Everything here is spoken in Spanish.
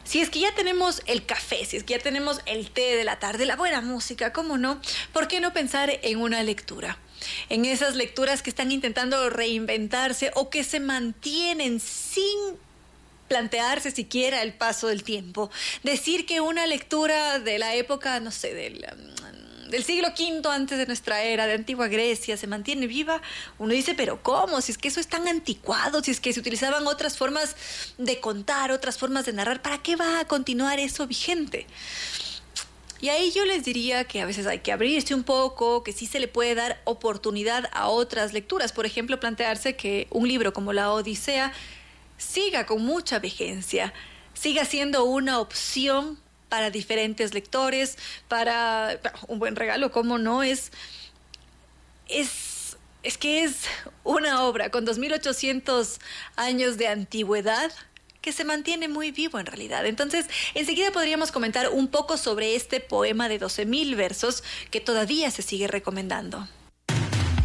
Si es que ya tenemos el café, si es que ya tenemos el té de la tarde, la buena música, ¿cómo no? ¿Por qué no pensar en una lectura? En esas lecturas que están intentando reinventarse o que se mantienen sin plantearse siquiera el paso del tiempo. Decir que una lectura de la época, no sé, del siglo V antes de nuestra era, de antigua Grecia, se mantiene viva, uno dice, pero ¿cómo? Si es que eso es tan anticuado, si es que se utilizaban otras formas de contar, otras formas de narrar, ¿para qué va a continuar eso vigente? Y ahí yo les diría que a veces hay que abrirse un poco, que sí se le puede dar oportunidad a otras lecturas. Por ejemplo, plantearse que un libro como La Odisea siga con mucha vigencia, siga siendo una opción para diferentes lectores, para un buen regalo, ¿cómo no? Es que es una obra con 2800 años de antigüedad que se mantiene muy vivo en realidad. Entonces, enseguida podríamos comentar un poco sobre este poema de 12.000 versos que todavía se sigue recomendando.